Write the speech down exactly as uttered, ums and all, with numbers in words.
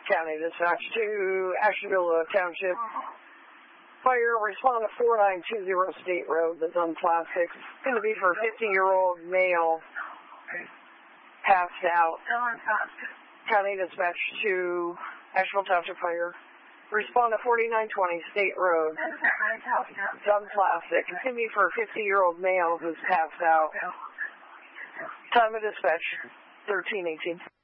County Dispatch to Ashtabula Township. Fire, respond to four nine two zero State Road, that's on Plastic. It's going to be for a fifty-year-old male passed out. County Dispatch to Asheville Township Fire. Respond to forty-nine twenty State Road. It's on Plastic. It's going to be for a fifty-year-old male who's passed out. Time of dispatch, thirteen eighteen.